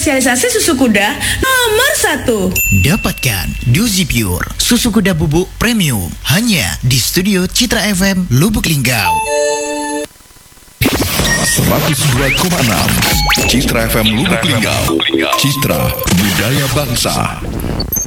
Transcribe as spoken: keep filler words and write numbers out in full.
komersialisasi susu kuda nomor satu. Dapatkan Dozi Pure, susu kuda bubuk premium, hanya di Studio Citra F M Lubuk Linggau. seratus dua koma enam Citra F M Lubuk Linggau. Citra Budaya Bangsa.